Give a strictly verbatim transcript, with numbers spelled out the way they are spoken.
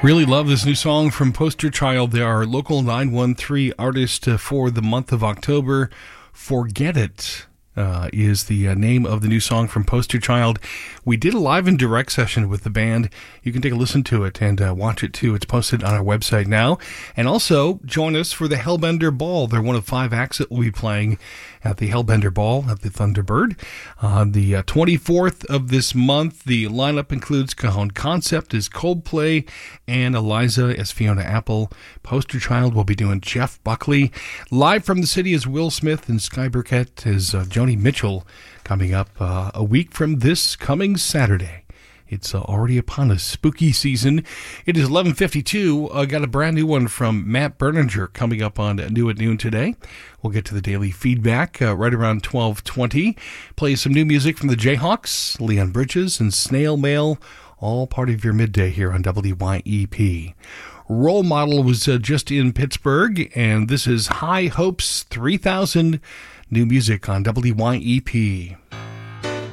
Really love this new song from Poster Child. They are local nine one three artist uh, for the month of October. Forget It uh, is the uh, name of the new song from Poster Child. We did a live and direct session with the band. You can take a listen to it and uh, watch it too. It's posted on our website now. And also join us for the Hellbender Ball. They're one of five acts that will be playing at the Hellbender Ball at the Thunderbird on the uh, twenty-fourth of this month. The lineup includes Cajon Concept as Coldplay and Eliza as Fiona Apple. Poster Child will be doing Jeff Buckley. Live from the city is Will Smith, and Sky Burkett is uh, Joni Mitchell coming up uh, a week from this coming Saturday. It's uh, already upon us, spooky season. It is eleven fifty-two. I uh, got a brand new one from Matt Berninger coming up on New at Noon today. We'll get to the daily feedback uh, right around twelve twenty. Play some new music from the Jayhawks, Leon Bridges, and Snail Mail, all part of your midday here on W Y E P. Role Model was uh, just in Pittsburgh, and this is High Hopes three thousand, new music on W Y E P.